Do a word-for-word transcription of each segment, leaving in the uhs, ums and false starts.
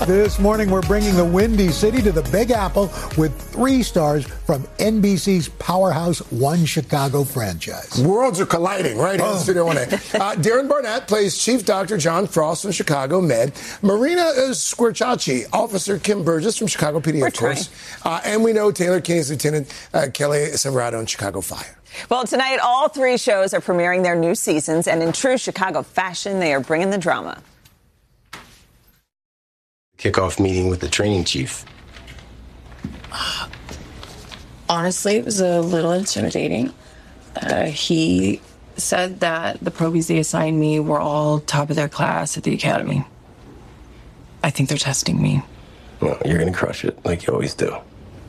This morning, we're bringing the Windy City to the Big Apple with three stars from N B C's powerhouse One Chicago franchise. Worlds are colliding right here oh. in Studio one A. Uh, Darren Barnett plays Chief Doctor John Frost from Chicago Med. Marina Squarciati, Officer Kim Burgess from Chicago P D, we're of course. Uh, and we know Taylor Kinney's Lieutenant uh, Kelly Severato in Chicago Fire. Well, tonight, all three shows are premiering their new seasons, and in true Chicago fashion, they are bringing the drama. Kickoff meeting with the training chief. Honestly, it was a little intimidating. Uh, he said that the probies they assigned me were all top of their class at the academy. I think they're testing me. Well, you're going to crush it, like you always do.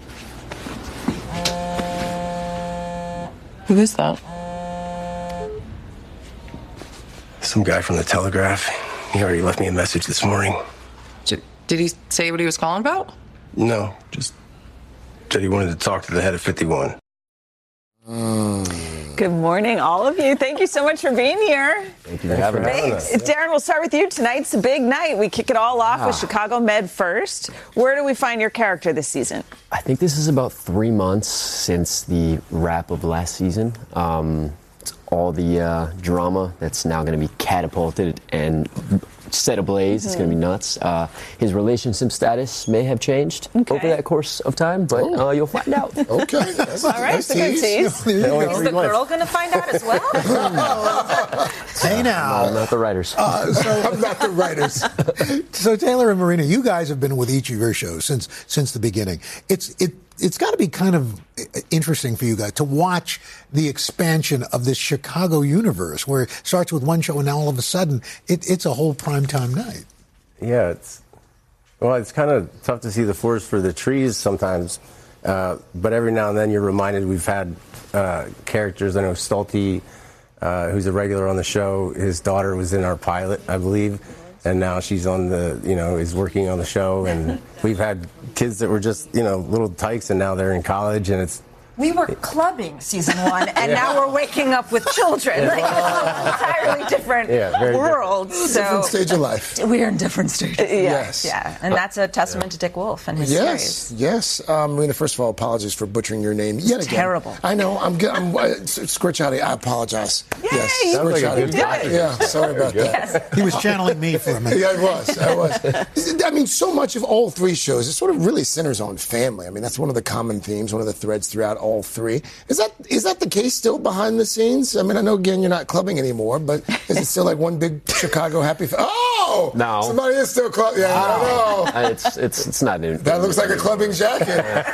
Who is that? Some guy from the Telegraph. He already left me a message this morning. Did, did he say what he was calling about? No, just said he wanted to talk to the head of fifty-one. Mm. Good morning, all of you. Thank you so much for being here. Thank you for having us. Darren, we'll start with you. Tonight's a big night. We kick it all off ah. with Chicago Med first. Where do we find your character this season? I think this is about three months since the wrap of last season. Um, it's all the uh, drama that's now going to be catapulted and set ablaze. Mm-hmm. It's going to be nuts. Uh, his relationship status may have changed okay. over that course of time, but oh. uh, you'll find out. Okay. That's all right. That's a good tease. Is the girl going to find out as well? Hey now. No, not the writers. Uh, so, I'm not the writers. So Taylor and Marina, you guys have been with each of your shows since since the beginning. It's it. It's got to be kind of interesting for you guys to watch the expansion of this Chicago universe, where it starts with one show and now all of a sudden it, it's a whole primetime night. Yeah, it's well, it's kind of tough to see the forest for the trees sometimes, uh, but every now and then you're reminded we've had uh, characters. I know Stolte, uh, who's a regular on the show. His daughter was in our pilot, I believe. And now she's on the, you know, is working on the show. And we've had kids that were just, you know, little tykes, and now they're in college, and it's... We were clubbing season one, and yeah. now we're waking up with children. Yeah. Like, it's an entirely different yeah, world. Different. So different stage of life. We're in different stages. Yeah. Yes. Yeah, and that's a testament yeah. to Dick Wolf and his yes. series. Yes, yes. Um, Marina, first of all, apologies for butchering your name yet again. Terrible. I know. I'm good. I'm, uh, Squarciati, I apologize. Yay, yes. Sounds like a good guy. Yeah, sorry about that. Yes. He was channeling me for a minute. Yeah, I was. I was. I mean, so much of all three shows, it sort of really centers on family. I mean, that's one of the common themes, one of the threads throughout all three. Is that is that the case still behind the scenes? I mean, I know, again, you're not clubbing anymore, but is it still like one big Chicago happy fa- Oh! No. Somebody is still clubbing. Yeah, oh. I know. It's, it's, it's not new. That looks like a clubbing jacket.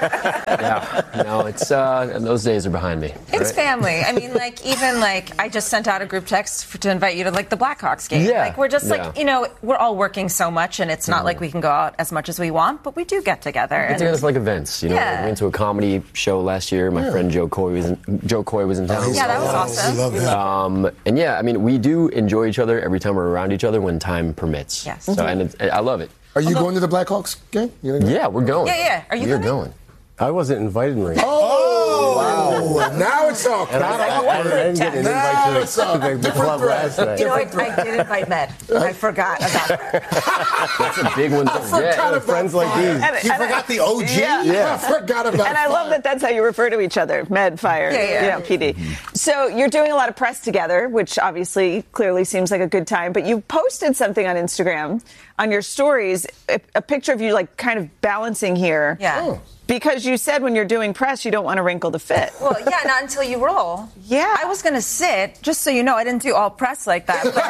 Yeah. No, it's, uh, those days are behind me. It's right? family. I mean, like, even, like, I just sent out a group text for, to invite you to, like, the Blackhawks game. Yeah. Like, we're just, yeah. like, you know, we're all working so much, and it's not mm. like we can go out as much as we want, but we do get together. We get together for, like, events. You know, yeah. we went to a comedy show last year. My yeah. friend Joe Coy was in, Joe Coy was in town. Yeah, that was awesome. We love him. Um, and, yeah, I mean, we do enjoy each other every time we're around each other when time permits. Yes. So, and it's, I love it. Are you going to the Blackhawks game? You yeah, we're going. Yeah, yeah. Are you We're coming? going. I wasn't invited, Marie. Oh! Wow. Now it's all And I, I, I didn't get an invite to the, to the, the club last night. You know, I, I did invite Med. I forgot about that. That's a big one to forget. Yeah, friends like these. And, You and forgot I, the O G? Yeah. Yeah, I forgot about And I love that that's how you refer to each other, Med, Fire, Yeah, yeah. you know, P D. Mm-hmm. So you're doing a lot of press together, which obviously clearly seems like a good time, but you posted something on Instagram on your stories, a, a picture of you like kind of balancing here. Yeah. Oh. Because you said when you're doing press, you don't want to wrinkle the fit. Well, yeah, not until you roll. Yeah. I was going to sit, just so you know, I didn't do all press like that. But,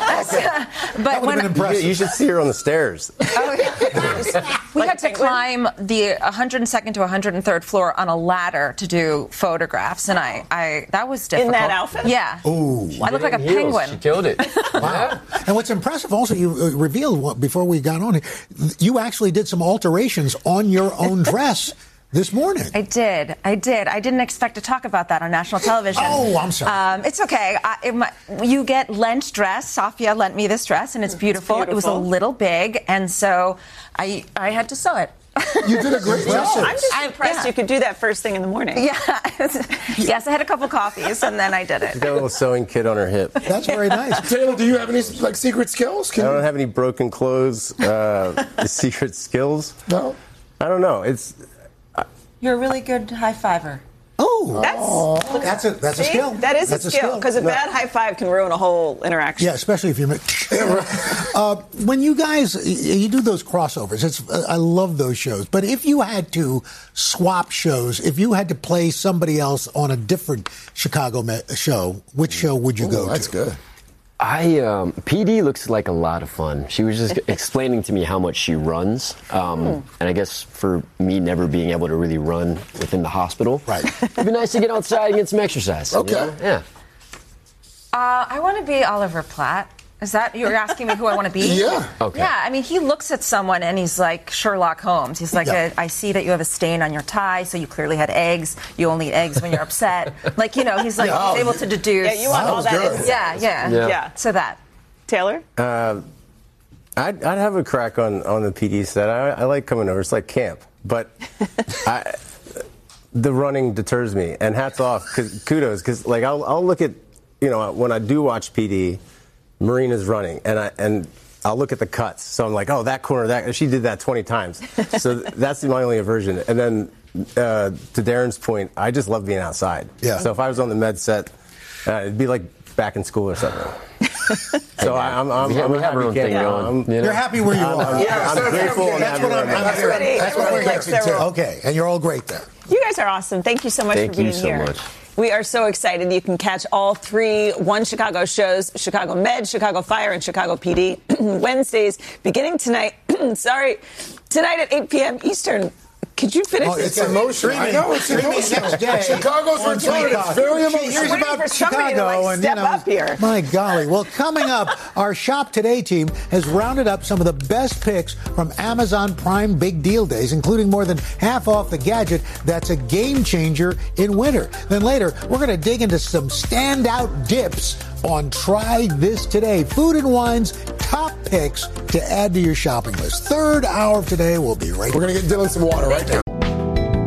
That but would when have been impressive. You should see her on the stairs. Oh, yeah. We Like had to penguin? climb the one hundred second to one hundred third floor on a ladder to do photographs, and I, I that was difficult. In that outfit? Yeah. Ooh. I look like a Heels. penguin. She killed it. Wow. And what's impressive also, you uh, revealed what, before we got on, you actually did some alterations on your own dress this morning. I did. I did. I didn't expect to talk about that on national television. Oh, I'm sorry. Um, it's okay. I, it, my, you get lent dress. Safia lent me this dress, and it's beautiful. It's beautiful. It was a little big, and so I I had to sew it. You did a great job. I'm just I'm- impressed yeah. you could do that first thing in the morning. Yeah. Yes, I had a couple coffees and then I did it. She's got a little sewing kit on her hip. That's very nice. Taylor, do you have any like secret skills? I Can don't you? have any broken clothes, uh, secret skills. No. I don't know. It's You're a really good high fiver. Oh, That's that's a that's a see? skill. That is that's a skill because a bad high five can ruin a whole interaction. Yeah, especially if you're. uh, when you guys you do those crossovers, it's I love those shows. But if you had to swap shows, if you had to play somebody else on a different Chicago me- show, which show would you Ooh, go that's to? good. I um, P D looks like a lot of fun. She was just explaining to me how much she runs, um, and I guess for me, never being able to really run within the hospital, Right. it'd be nice to get outside and get some exercise. Okay. you know? Yeah. Uh, I want to be Oliver Platt. Is that you're asking me who I want to be? Yeah. Okay. Yeah, I mean, he looks at someone and he's like Sherlock Holmes. He's like, Yeah. I see that you have a stain on your tie, so you clearly had eggs. You only eat eggs when you're upset. Like, you know, he's like Yeah. he's able to deduce. Yeah, you want That all was that. good. insight. Yeah, yeah, Yeah. Yeah. So that. Taylor? I'd, I'd have a crack on, on the P D set. I, I like coming over. It's like camp, but I, the running deters me. And hats off, cause, kudos, because like I'll, I'll look at, you know, when I do watch P D, Marina's running, and I and I'll look at the cuts. So I'm like, oh, that corner, that she did that twenty times. So that's my only aversion. And then uh, to Darren's point, I just love being outside. Yeah. So if I was on the med set, uh, it'd be like back in school or something. So I, I'm, I'm, We have, I'm we a have our happy own thing camper. going. I'm- you know? You're happy where you are. Yeah. I'm grateful and That's happy what I'm, right now. I'm hearing. Everybody- That's what we're everybody likes getting their to. role. Okay, and you're all great there. You guys are awesome. Thank you so much Thank for you being so here. much. We are so excited. You can catch all three One Chicago shows, Chicago Med, Chicago Fire, and Chicago P D, Wednesdays, beginning tonight. Sorry, tonight at eight p.m. Eastern. Could you finish Oh, this? it's emotional. I know, it's Streaming emotional. next day Chicago's on return. It's Peacock. very She emotional. hears Waiting about for somebody to, Chicago like, and you step know, up here. my golly. Well, coming up, our Shop Today team has rounded up some of the best picks from Amazon Prime Big Deal Days, including more than half off the gadget that's a game changer in winter. Then later, we're going to dig into some standout dips on Try This Today. Food and Wine's top picks to add to your shopping list. Third hour of Today will be right We're going to get Dylan some water right now.